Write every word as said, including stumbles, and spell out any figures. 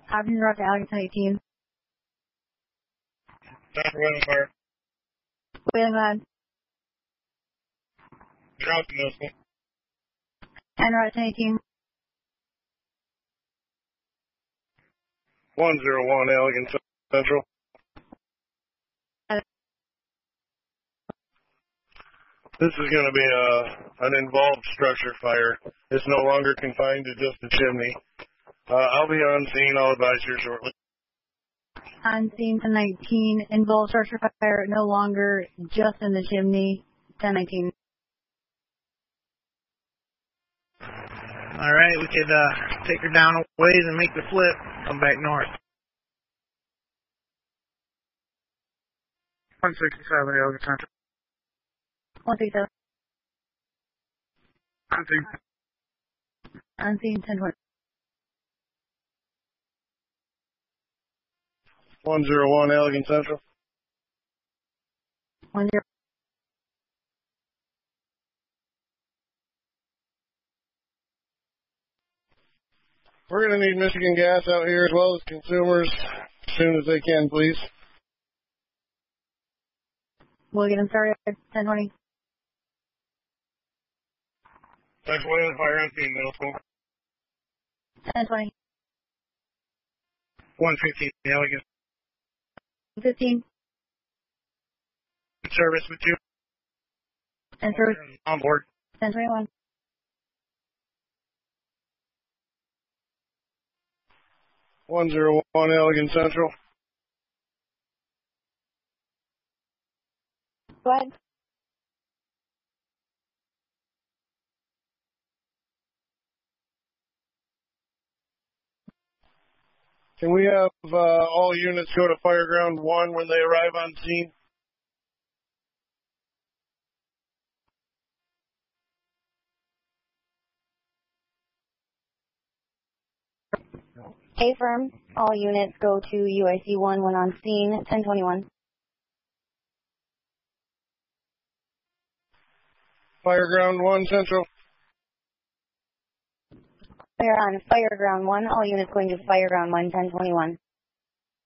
Options are up to Alex eighteen. Time for Wailing Fire. Wailing Glad. You're optimistic. And Route eighteen. one zero one Elegant Central. This is going to be a, an involved structure fire. It's no longer confined to just the chimney. Uh, I'll be on scene. I'll advise you shortly. On scene ten nineteen. Involved structure fire no longer just in the chimney. ten nineteen. All right, we could uh, take her down a ways and make the flip. Come back north. one sixty-seven Elegant Central. one sixty-seven. On scene. On scene ten twenty. one zero one Elegant Central. one zero. We're going to need Michigan Gas out here as well as consumers as soon as they can, please. We'll get them started at ten twenty. Thanks for Wailing Fire on scene, middle school. ten twenty. one fifteen Elegant. fifteen. Service with you. And service. On board. ten twenty-one. one zero one Elegant Central. Go ahead. Can we have uh, all units go to Fireground one when they arrive on scene? A firm. All units go to U I C one when on scene. ten twenty-one. Fireground one Central. Fire on Fireground one. All units going to Fireground one. ten twenty-one.